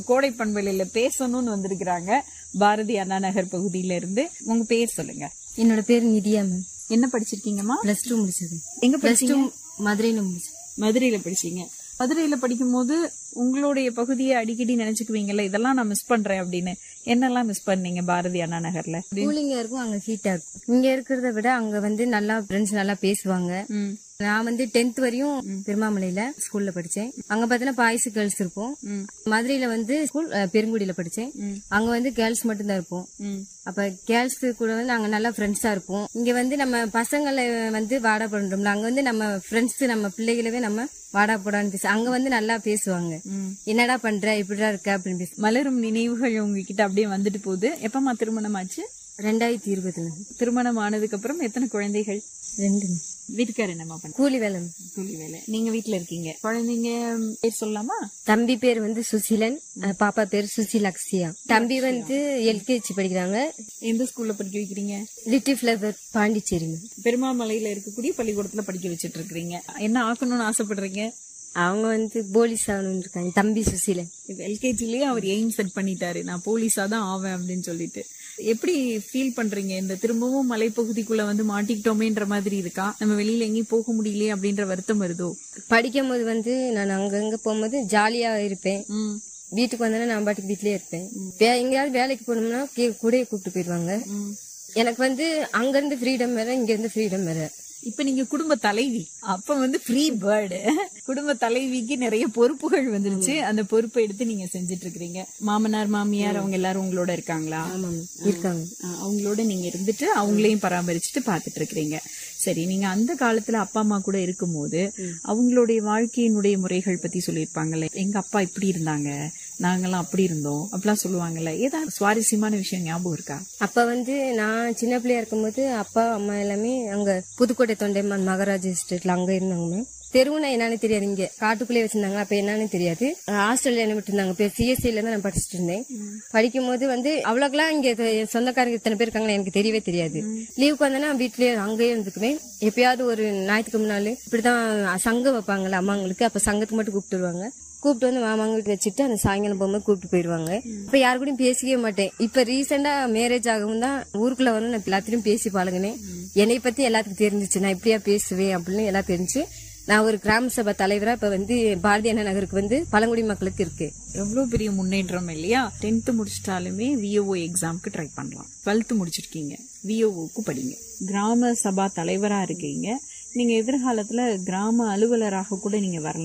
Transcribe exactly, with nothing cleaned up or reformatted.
கோடை பண்பலையில பேசணும்னு வந்திருக்கிறாங்க பாரதி அண்ணா நகர் பகுதியில இருந்து. உங்க பேர் சொல்லுங்க. என்னோட பேர் நிதியா மேம். என்ன படிச்சிருக்கீங்கம்மா? பிளஸ் டூ முடிச்சது. எங்க படிச்சீங்க? மதுரையில முடிச்சது. மதுரையில படிச்சீங்க. மதுரையில படிக்கும் போது உங்களுடைய பகுதியை அடிக்கடி நினைச்சுக்குவீங்கல்ல, இதெல்லாம் நான் மிஸ் பண்றேன் அப்படின்னு. என்னெல்லாம் மிஸ் பண்ணீங்க பாரதி அண்ணா நகர்ல? கூலிங்கா இருக்கும், அங்க ஹீட்டா இருக்கும். இங்க இருக்கிறத விட அங்க வந்து நல்லா ஃப்ரெண்ட்ஸ் நல்லா பேசுவாங்க. நான் வந்து டென்த் வரையும் பெருமாமலையில ஸ்கூல்ல படிச்சேன். அங்க பாத்தீங்கன்னா பாய்ஸ் கேர்ள்ஸ் இருப்போம். மதுரையில வந்து ஸ்கூல் பெருங்குடியில படிச்சேன். அங்க வந்து கேர்ள்ஸ் மட்டும் தான் இருப்போம். அப்ப கேர்ள்ஸ் கூட வந்து நாங்க நல்லா ஃப்ரெண்ட்ஸா இருப்போம். இங்க வந்து நம்ம பசங்களை வந்து வாடா பண்றோம்ல, அங்க வந்து நம்ம ஃப்ரெண்ட்ஸ் நம்ம பிள்ளைகளவே நம்ம வாடா போடான்னு பேச, அங்க வந்து நல்லா பேசுவாங்க. என்னடா பண்ற, இப்படிதான் இருக்க அப்படின்னு பேச. மலரும் நினைவுகள் உங்ககிட்ட அப்படியே வந்துட்டு போகுது. எப்பமா திருமணம் ஆச்சு? ரெண்டாயிரத்தி இருபதுல திருமணம் ஆனதுக்கு அப்புறம் எத்தனை குழந்தைகள்? ரெண்டு. வீட்டுக்காரர் என்னமா பண்ண? கூலி வேலை. கூலி வேலை. நீங்க வீட்டுல இருக்கீங்க. குழந்தைங்க பேர் சொல்லலாமா? தம்பி பேர் வந்து சுசிலன், பாப்பா பேர் சுசிலக்ஷியா. தம்பி வந்து எல்கேஜி படிக்கிறாங்க. எந்த ஸ்கூல்ல படிக்க வைக்கிறீங்க? Little flower Pondicherry. பெருமாமலையில இருக்கக்கூடிய பள்ளிக்கூடத்துல படிக்க வச்சிட்டு இருக்கீங்க. என்ன ஆக்கணும்னு ஆசைப்படுறீங்க? அவங்க வந்து போலீஸ் ஆகணும்னு இருக்காங்க. தம்பி சுசிலன் எல்கேஜிலேயே அவர் எய்ம் செட் பண்ணிட்டாரு, நான் போலீஸா தான் ஆவேன் அப்படின்னு சொல்லிட்டு. எப்படி ஃபீல் பண்றீங்க? இந்த திரும்பவும் மலைப்பகுதிக்குள்ள வந்து மாட்டிக்கிட்டோமேன்ற மாதிரி இருக்கா? நம்ம வெளியில எங்கேயும் போக முடியலையே அப்படின்ற வருத்தம் வருதோ? படிக்கும் போது வந்து நான் அங்கங்க போகும்போது ஜாலியா இருப்பேன். வீட்டுக்கு வந்தேன்னா நான் பாட்டுக்கு வீட்லயே இருப்பேன். எங்கேயாவது வேலைக்கு போனோம்னா கூட கூப்பிட்டு போயிடுவாங்க. எனக்கு வந்து அங்க இருந்து ஃப்ரீடம் வேற, இங்க இருந்து ஃப்ரீடம் வேற. இப்ப நீங்க குடும்ப தலைவி, அப்ப வந்து ஃப்ரீ பேர்டு. குடும்ப தலைவிக்கு நிறைய பொறுப்புகள் வந்துருச்சு. அந்த பொறுப்பை எடுத்து நீங்க செஞ்சிட்டு இருக்கீங்க. மாமனார் மாமியார் அவங்க எல்லாரும் உங்களோட இருக்காங்களா? இருக்காங்க. அவங்களோட நீங்க இருந்துட்டு அவங்களையும் பராமரிச்சுட்டு பாத்துட்டு இருக்கிறீங்க. சரி, நீங்க அந்த காலத்துல அப்பா அம்மா கூட இருக்கும் போது அவங்களுடைய வாழ்க்கையினுடைய முறைகள் பத்தி சொல்லியிருப்பாங்கல்ல, எங்க அப்பா இப்படி இருந்தாங்க, நாங்கெல்லாம் அப்படி இருந்தோம் அப்படிலாம் சொல்லுவாங்கல்ல, ஏதாவது சுவாரஸ்யமான விஷயம் ஞாபகம் இருக்கா? அப்ப வந்து நான் சின்ன பிள்ளையா இருக்கும்போது அப்பா அம்மா எல்லாமே அங்க புதுக்கோட்டை தொண்டைமான் மகாராஜ் எஸ்டேட்ல அங்க இருந்தாங்க. தெருவுனா என்னன்னு தெரியாது, இங்க காட்டுக்குள்ளே வச்சிருந்தாங்க. அப்ப என்னன்னு தெரியாது. ஹாஸ்டல்ல என்ன விட்டு இருந்தாங்க. சிஎஸ்சில தான் நான் படிச்சுட்டு இருந்தேன். படிக்கும் போது வந்து அவ்வளவுக்கெல்லாம் இங்க சொந்தக்காரங்க இத்தனை பேர் இருக்காங்களா எனக்கு தெரியவே தெரியாது. லீவுக்கு வந்தேன்னா வீட்லயே அங்கேயே இருந்துக்குவேன். எப்பயாவது ஒரு ஞாயிற்றுக்கு முன்னாள் இப்படிதான் சங்கம் வைப்பாங்கல்ல அம்மாங்களுக்கு, அப்ப சங்கத்துக்கு மட்டும் கூப்பிட்டுருவாங்க. கூப்பிட்டு வந்து மாமாங்களுக்கு வச்சுட்டு அந்த சாயங்காலம் போகும்போது கூப்பிட்டு போயிடுவாங்க. இப்ப யாரு கூடயும் பேசிக்கவே மாட்டேன். இப்ப ரீசெண்டா மேரேஜ் ஆகவும் தான் ஊருக்குள்ள வந்து நான் எல்லாத்திலையும் பேசி பழகினேன். என்னை பத்தி எல்லாத்துக்கும் தெரிஞ்சிச்சு, நான் இப்படியா பேசுவேன் அப்படின்னு எல்லாம் தெரிஞ்சு நான் ஒரு கிராம சபை தலைவரா இப்ப வந்து பாரதி அண்ணா நகருக்கு வந்து பழங்குடி மக்களுக்கு இருக்கு. எவ்வளவு பெரிய முன்னேற்றம் இல்லையா? டென்த் முடிச்சிட்டாலுமே விஓஓ எக்ஸாமுக்கு ட்ரை பண்ணலாம். டுவெல்த் முடிச்சிருக்கீங்க, விஓஓக்கு படிங்க. கிராம சபா தலைவரா இருக்கீங்க. நீங்க எதிர்காலத்துல கிராம அலுவலராக கூட நீங்க வரலாம்.